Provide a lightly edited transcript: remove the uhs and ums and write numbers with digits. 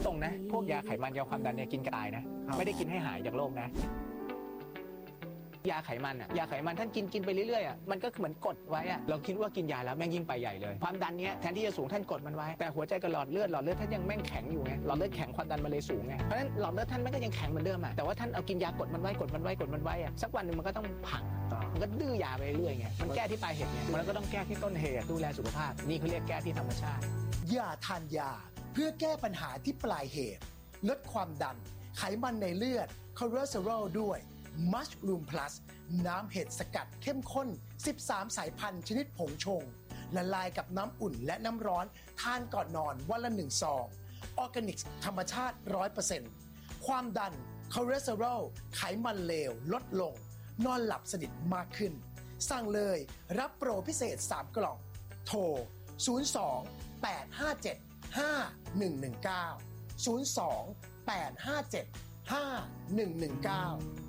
ตรงนะพวกยาไขมันยาความดันเนี่ยกินกระต่ายนะไม่ได้กินให้หายจากโรคนะยาไขมันอ่ะยาไขมันท่านกินไปเรื่อยๆอ่ะมันก็เหมือนกดไว้อ่ะเราคิดว่ากินยาแล้วแม่งยิ่งไปใหญ่เลยความดันเนี้ยแทนที่จะสูงท่านกดมันไว้แต่หัวใจกับหลอดเลือดท่านยังแม่งแข็งอยู่ไงหลอดเลือดแข็งความดันมันเลยสูงไงเพราะฉะนั้นหลอดเลือดท่านแม่งก็ยังแข็งเหมือนเดิมอ่ะแต่ว่าท่านเอากินยากดมันไว้อ่ะสักวันหนึ่งมันก็ต้องพังมันก็ดื้อยาไปเรื่อยไงมันแก้ที่ปลายเหตุไงมันก็ต้องแก้ที่ต้นเหตุดูแลสุขภาพนี่เขาเรียกแก้ที่ธรรมชาติอย่าทานยาเพื่อแก้ปัญหาที่ปลายเหตุลดความดันไขมันในเลือดคอเลสเตอรอลด้วยมัชรูมพลัสน้ำเห็ดสกัดเข้มข้น13สายพันธุ์ชนิดผงชงละลายกับน้ำอุ่นและน้ำร้อนทานก่อนนอนวันละ1ซองออร์แกนิกธรรมชาติ 100% ความดันคอเลสเตอรอลไขมันเลวลดลงนอนหลับสนิทมากขึ้นสั่งเลยรับโปรพิเศษ3กล่องโทร02 857 5119 02 857 5119